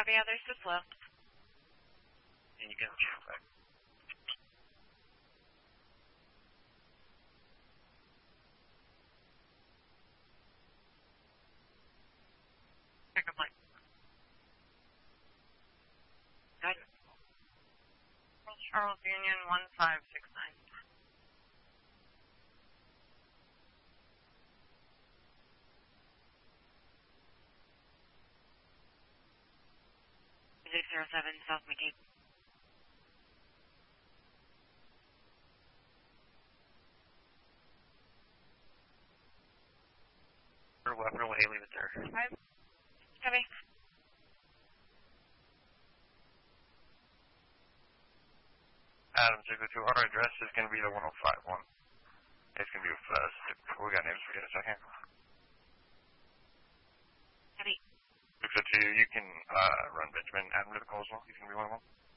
Copy, others to slow. And you can check back. Pick up line. Good. Charles Union 1569. 607 South McKee. Weapon away, leave it there. 5. Copy. Adam 602, our address is going to be the 1051. It's going to be with us. We got names for you in a second. Copy. 602, you can run Benjamin. Add him to the call as well. He's going to be one of them.